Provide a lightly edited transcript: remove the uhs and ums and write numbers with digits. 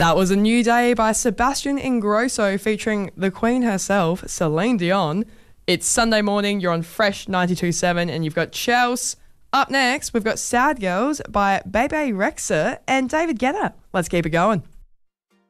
That was A New Day by Sebastian Ingrosso featuring the Queen herself, Celine Dion. It's Sunday morning, you're on Fresh 92.7 and you've got Chels. Up next, we've got Sad Girls by Bebe Rexha and David Guetta. Let's keep it going.